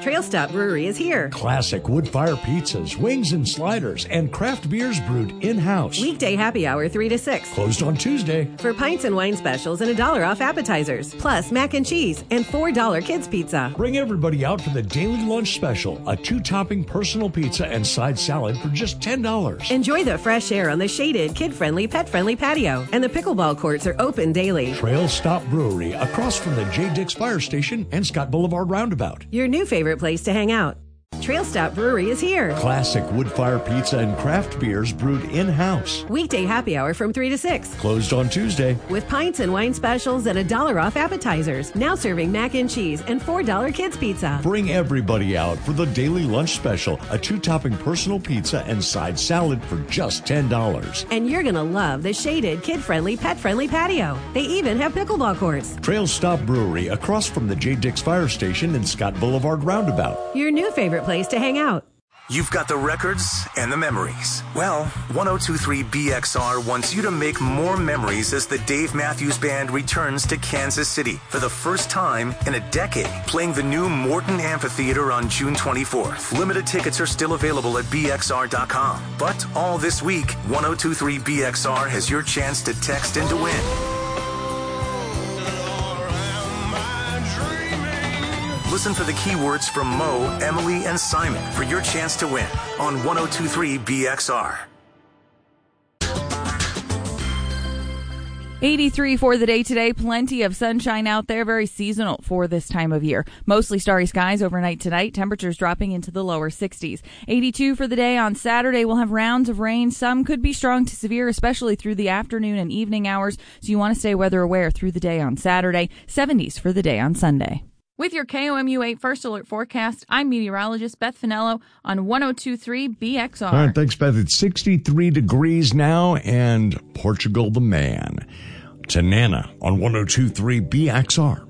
Trail Stop Brewery is here. Classic wood-fire pizzas, wings and sliders, and craft beers brewed in-house. Weekday happy hour 3 to 6. Closed on Tuesday. For pints and wine specials and $1 off appetizers. Plus mac and cheese and $4 kids pizza. Bring everybody out for the daily lunch special. A 2-topping personal pizza and side salad for just $10. Enjoy the fresh air on the shaded, kid-friendly, pet-friendly patio. And the pickleball courts are open daily. Trail Stop Brewery, across from the J. Dix Fire Station and Scott Boulevard Roundabout. Your new favorite place to hang out. Trail Stop Brewery is here. Classic wood-fire pizza and craft beers brewed in-house. Weekday happy hour from 3 to 6. Closed on Tuesday. With pints and wine specials and $1 off appetizers. Now serving mac and cheese and $4 kids pizza. Bring everybody out for the daily lunch special. A 2-topping personal pizza and side salad for just $10. And you're going to love the shaded, kid-friendly, pet-friendly patio. They even have pickleball courts. Trail Stop Brewery, across from the J. Dix Fire Station and Scott Boulevard Roundabout. Your new favorite place to hang out. You've got the records and the memories. Well, 1023 BXR wants you to make more memories as the Dave Matthews Band returns to Kansas City for the first time in a decade, playing the new Morton Amphitheater on June 24th. Limited tickets are still available at bxr.com. But all this week, 1023 BXR has your chance to text and to win. Listen for the keywords from Mo, Emily, and Simon for your chance to win on 1023 BXR. 83 for the day today. Plenty of sunshine out there. Very seasonal for this time of year. Mostly starry skies overnight tonight. Temperatures dropping into the lower 60s. 82 for the day on Saturday. We'll have rounds of rain. Some could be strong to severe, especially through the afternoon and evening hours. So you want to stay weather aware through the day on Saturday. 70s for the day on Sunday. With your KOMU 8 First Alert forecast, I'm meteorologist Beth Finello on 1023 BXR. All right, thanks, Beth. It's 63 degrees now, and Portugal the Man. Tanana on 1023 BXR.